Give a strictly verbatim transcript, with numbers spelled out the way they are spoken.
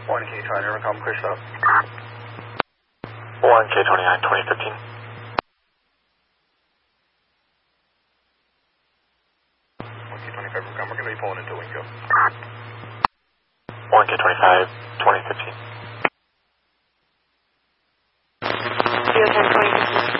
one K twenty, Intercom, clear stop. one K twenty-nine, twenty fifteen. one K twenty-five, Intercom, we're going to be pulling into Winco. one K twenty-five, twenty fifteen. zero ten, twenty fifteen.